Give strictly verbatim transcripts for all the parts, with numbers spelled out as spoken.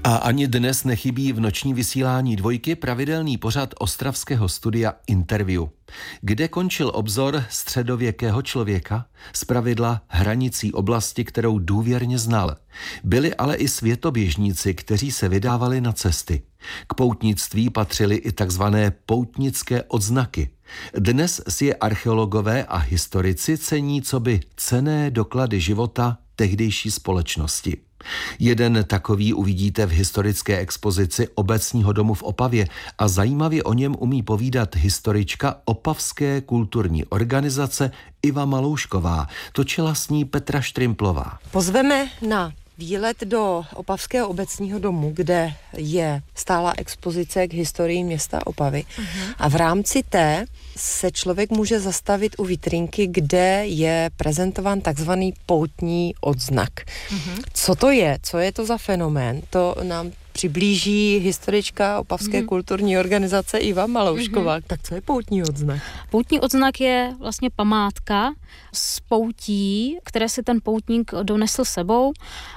A ani dnes nechybí v noční vysílání Dvojky pravidelný pořad ostravského studia Interview. Kde končil obzor středověkého člověka? Zpravidla hranicí oblasti, kterou důvěrně znal. Byli ale i světoběžníci, kteří se vydávali na cesty. K poutnictví patřily i takzvané poutnické odznaky. Dnes si je archeologové a historici cení coby cenné doklady života tehdejší společnosti. Jeden takový uvidíte v historické expozici Obecního domu v Opavě a zajímavě o něm umí povídat historička Opavské kulturní organizace Iva Maloušková. Točila s ní Petra Štrimplová. Pozveme na výlet do Opavského obecního domu, kde je stálá expozice k historii města Opavy. Uh-huh. A v rámci té se člověk může zastavit u vitrinky, kde je prezentován takzvaný poutní odznak. Uh-huh. Co to je? Co je to za fenomén? To nám přiblíží historička Opavské mm. kulturní organizace Iva Maloušková. Mm-hmm. Tak co je poutní odznak? Poutní odznak je vlastně památka z poutí, které si ten poutník donesl sebou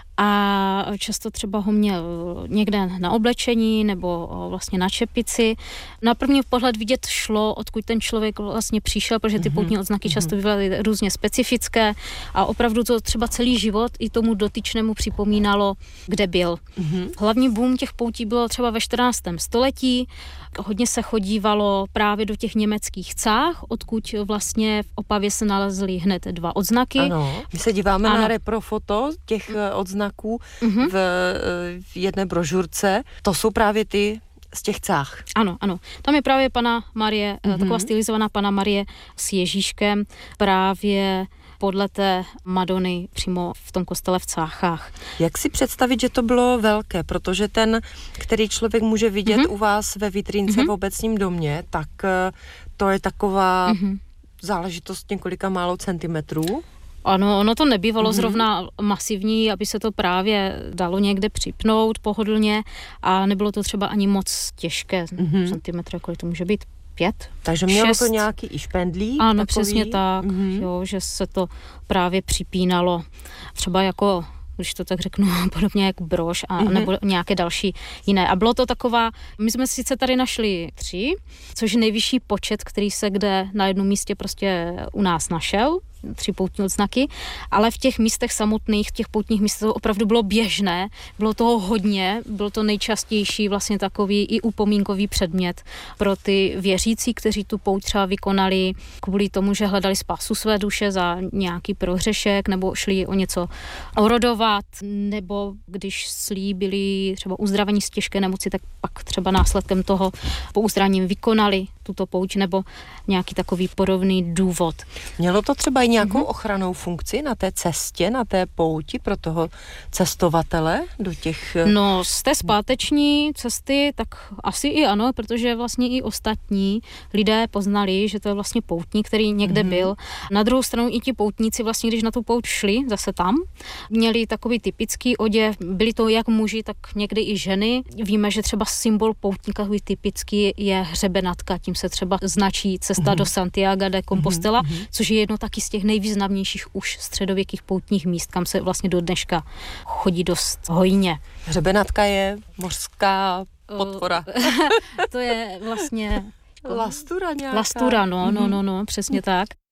a často třeba ho měl někde na oblečení nebo vlastně na čepici. Na první pohled vidět šlo, odkud ten člověk vlastně přišel, protože ty mm-hmm. poutní odznaky často bývaly různě specifické a opravdu to třeba celý život i tomu dotyčnému připomínalo, kde byl. Mm-hmm. Hlavní boom těch poutí bylo třeba ve čtrnáctém století. Hodně se chodívalo právě do těch německých cách, odkud vlastně v Opavě se nalezly hned dva odznaky. Ano, my se díváme ano. na reprofoto těch odznaků mm-hmm. v, v jedné brožurce. To jsou právě ty z těch cách. Ano, ano. Tam je právě Panna Marie, mm-hmm. taková stylizovaná Panna Marie s Ježíškem právě podle té Madony přímo v tom kostele v Cáchách. Jak si představit, že to bylo velké, protože ten, který člověk může vidět mm-hmm. u vás ve vitrince mm-hmm. v obecním domě, tak to je taková mm-hmm. záležitost několika málo centimetrů. Ano, ono to nebývalo mm-hmm. zrovna masivní, aby se to právě dalo někde připnout pohodlně a nebylo to třeba ani moc těžké. Mm-hmm. Centimetry, kolik to může být? Pět, Takže mělo šest. to nějaký i špendlík? Ano, takový? Přesně tak, mm-hmm. jo, že se to právě připínalo třeba jako, když to tak řeknu, podobně jak brož a, mm-hmm. nebo nějaké další jiné. A bylo to taková, my jsme sice tady našli tři, což je nejvyšší počet, který se kde na jednom místě prostě u nás našel, tři poutní odznaky, ale v těch místech samotných, v těch poutních místech to opravdu bylo běžné, bylo toho hodně, byl to nejčastější vlastně takový i upomínkový předmět pro ty věřící, kteří tu pouť třeba vykonali kvůli tomu, že hledali spásu své duše za nějaký prohřešek, nebo šli o něco orodovat, nebo když slíbili třeba uzdravení z těžké nemoci, tak pak třeba následkem toho po uzdravení vykonali tuto pouť, nebo nějaký takový podobný důvod. Mělo to třeba i nějakou mm-hmm. ochranou funkci na té cestě, na té pouti pro toho cestovatele do těch... No, z té zpáteční cesty, tak asi i ano, protože vlastně i ostatní lidé poznali, že to je vlastně poutník, který někde mm-hmm. byl. Na druhou stranu i ti poutníci vlastně, když na tu pouť šli, zase tam, měli takový typický oděv, byli to jak muži, tak někdy i ženy. Víme, že třeba symbol poutníka, takový typický, je hřebenatka, tím se třeba značí cesta mm-hmm. do Santiago de Compostela, mm-hmm. což je jedno taky z těch nejvýznamnějších už středověkých poutních míst, kam se vlastně do dneška chodí dost hojně. Hřebenatka je mořská potvora. To je vlastně... Lastura nějaká. Lastura, no, no, no, no, přesně tak.